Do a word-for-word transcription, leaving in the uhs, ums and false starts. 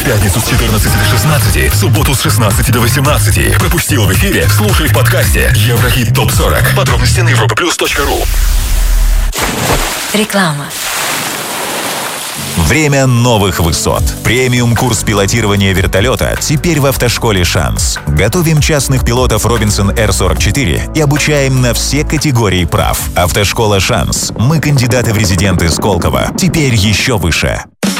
пятницу с четырнадцати до шестнадцати, в субботу с шестнадцати до восемнадцати. Пропустил в эфире? Слушай в подкасте Еврохит топ сорок. Подробности на европа плюс точка ру. Реклама. Время новых высот. Премиум-курс пилотирования вертолета теперь в автошколе «Шанс». Готовим частных пилотов Робинсон Эр сорок четыре и обучаем на все категории прав. Автошкола «Шанс». Мы кандидаты в резиденты Сколково. Теперь еще выше.